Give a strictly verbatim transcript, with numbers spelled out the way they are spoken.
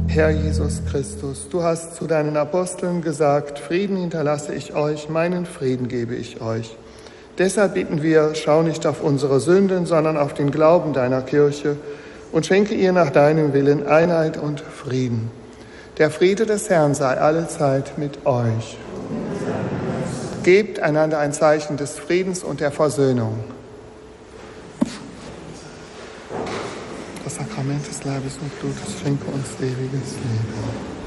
Herr Jesus Christus, du hast zu deinen Aposteln gesagt, Frieden hinterlasse ich euch, meinen Frieden gebe ich euch. Deshalb bitten wir, schau nicht auf unsere Sünden, sondern auf den Glauben deiner Kirche und schenke ihr nach deinem Willen Einheit und Frieden. Der Friede des Herrn sei allezeit mit euch. Gebt einander ein Zeichen des Friedens und der Versöhnung. Das Sakrament des Leibes und Blutes schenke uns ewiges Leben.